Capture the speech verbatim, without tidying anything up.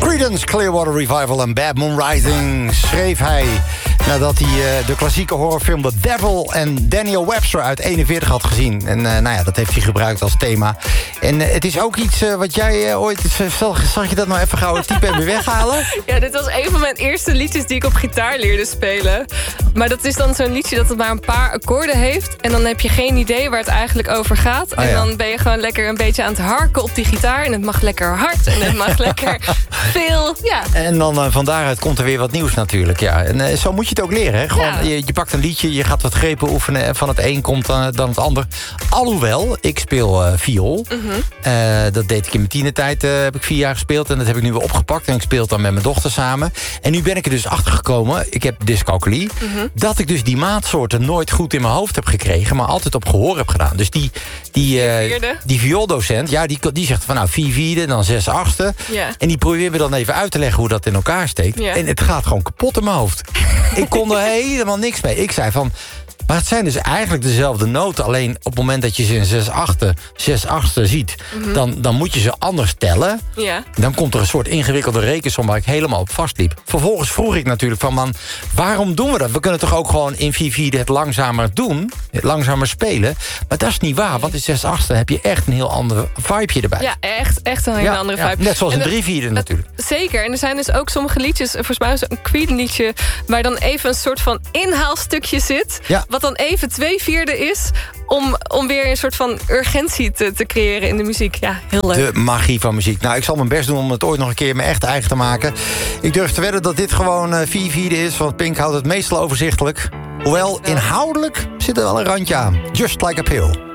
Creedence Clearwater Revival en Bad Moon Rising schreef hij nadat hij uh, de klassieke horrorfilm The Devil en Daniel Webster uit eenenveertig had gezien. En uh, nou ja, dat heeft hij gebruikt als thema. En uh, het is ook iets uh, wat jij uh, ooit... Zag, zag je dat nou even gauw het type en weer weghalen? Ja, dit was een van mijn eerste liedjes die ik op gitaar leerde spelen. Maar dat is dan zo'n liedje dat het maar een paar akkoorden heeft. En dan heb je geen idee waar het eigenlijk over gaat. Oh, en ja. dan ben je gewoon lekker een beetje aan het harken op die gitaar. En het mag lekker hard en het mag lekker veel. Ja. En dan uh, van daaruit komt er weer wat nieuws natuurlijk. Ja. En uh, zo moet je het ook leren. Hè? Gewoon, Ja. je, je pakt een liedje, je gaat wat grepen oefenen. En van het een komt uh, dan het ander. Alhoewel, ik speel uh, viool. Mm-hmm. Uh, dat deed ik in mijn tienertijd. Uh, heb ik vier jaar gespeeld. En dat heb ik nu weer opgepakt. En ik speel het dan met mijn dochter samen. En nu ben ik er dus achter gekomen. Ik heb dyscalculie. Mm-hmm. Dat ik dus die maatsoorten nooit goed in mijn hoofd heb gekregen. Maar altijd op gehoor heb gedaan. Dus die, die, uh, Vierde. die viooldocent, ja, die, die zegt van nou vier vierde, dan zes achtste. Ja. En die probeert me dan even uit te leggen hoe dat in elkaar steekt. Ja. En het gaat gewoon kapot in mijn hoofd. Ik kon er helemaal niks mee. Ik zei van, maar het zijn dus eigenlijk dezelfde noten. Alleen op het moment dat je ze in zes achtste, zes achtste ziet... Mm-hmm. dan, dan moet je ze anders tellen. Ja. Dan komt er een soort ingewikkelde rekensom waar ik helemaal op vastliep. Vervolgens vroeg ik natuurlijk van, man, waarom doen we dat? We kunnen toch ook gewoon in vier vierde het langzamer doen? Het langzamer spelen? Maar dat is niet waar, want in zes achtste heb je echt een heel ander vibeje erbij. Ja, echt, echt een hele Ja, andere ja, vibe. net zoals En in we- drie vierde natuurlijk. Zeker, en er zijn dus ook sommige liedjes... volgens mij is het een Queen liedje... waar dan even een soort van inhaalstukje zit... Ja. wat dan even twee vierde is... om, om weer een soort van urgentie te, te creëren in de muziek. Ja, heel leuk. De magie van muziek. Nou, ik zal mijn best doen om het ooit nog een keer mijn echt eigen te maken. Ik durf te wedden dat dit gewoon uh, vier vierde is... want Pink houdt het meestal overzichtelijk. Hoewel, inhoudelijk zit er wel een randje aan. Just like a pill.